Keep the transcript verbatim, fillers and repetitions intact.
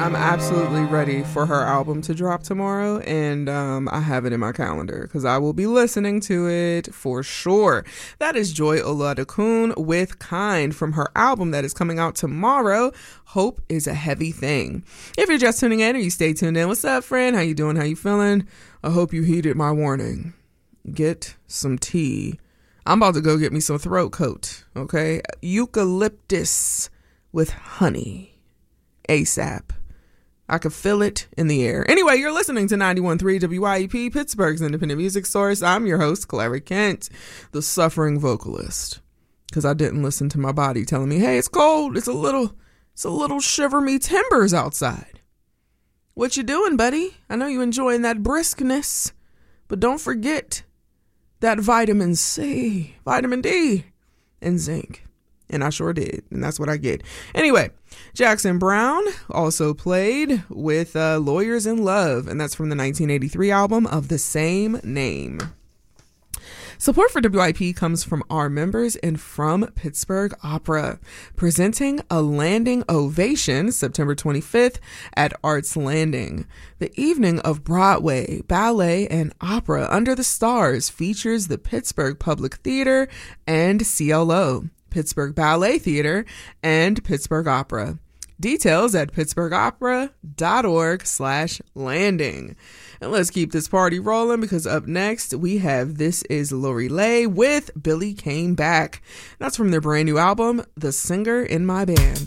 I'm absolutely ready for her album to drop tomorrow, and um, I have it in my calendar because I will be listening to it for sure. That is Joy Oladokun with Kind from her album that is coming out tomorrow. Hope is a heavy thing. If you're just tuning in or you stay tuned in, what's up, friend? How you doing? How you feeling? I hope you heeded my warning. Get some tea. I'm about to go get me some throat coat, okay? Eucalyptus with honey. ASAP. I could feel it in the air. Anyway, you're listening to ninety-one point three W Y E P, Pittsburgh's independent music source. I'm your host, Clara Kent, the suffering vocalist. Because I didn't listen to my body telling me, hey, it's cold. It's a little, it's a little shiver me timbers outside. What you doing, buddy? I know you enjoying that briskness, but don't forget that vitamin C, vitamin D, and zinc. And I sure did. And that's what I get. Anyway, Jackson Browne also played with uh, Lawyers in Love. And that's from the nineteen eighty-three album of the same name. Support for W I P comes from our members and from Pittsburgh Opera, presenting A Landing Ovation September twenty-fifth at Arts Landing. The evening of Broadway, ballet, and opera under the stars features the Pittsburgh Public Theater and C L O, Pittsburgh Ballet Theater, and Pittsburgh Opera. Details at pittsburghopera.org slash landing. And let's keep this party rolling because up next we have This Is Lori Lay with Billy Came Back. That's from their brand new album, The Singer in My Band.